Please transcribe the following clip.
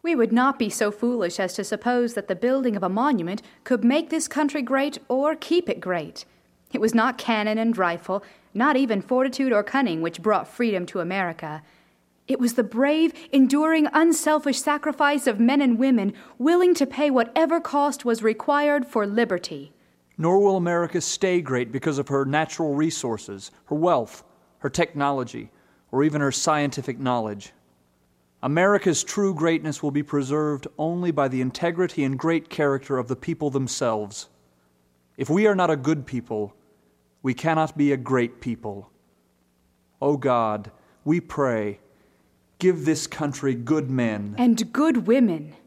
We would not be so foolish as to suppose that the building of a monument could make this country great or keep it great. It was not cannon and rifle, not even fortitude or cunning, which brought freedom to America. It was the brave, enduring, unselfish sacrifice of men and women willing to pay whatever cost was required for liberty. Nor will America stay great because of her natural resources, her wealth, her technology, or even her scientific knowledge. America's true greatness will be preserved only by the integrity and great character of the people themselves. If we are not a good people, we cannot be a great people. O God, we pray, give this country good men and good women.